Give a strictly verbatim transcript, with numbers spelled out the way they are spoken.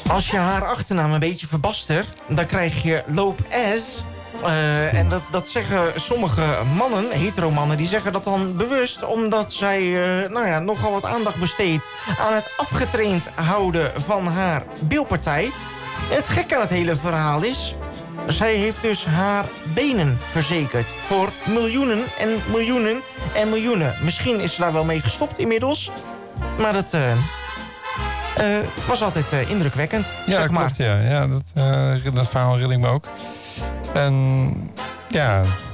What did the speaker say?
Als je haar achternaam een beetje verbastert, dan krijg je Lopez. Uh, en dat, dat zeggen sommige mannen, hetero-mannen, die zeggen dat dan bewust, omdat zij uh, nou ja, nogal wat aandacht besteedt aan het afgetraind houden van haar bilpartij. En het gekke aan het hele verhaal is, zij heeft dus haar benen verzekerd voor miljoenen en miljoenen en miljoenen. Misschien is ze daar wel mee gestopt inmiddels, maar dat uh, uh, was altijd uh, indrukwekkend. Ja, zeg maar. klopt, ja. ja dat, uh, dat verhaal herinner ik me ook. En ja,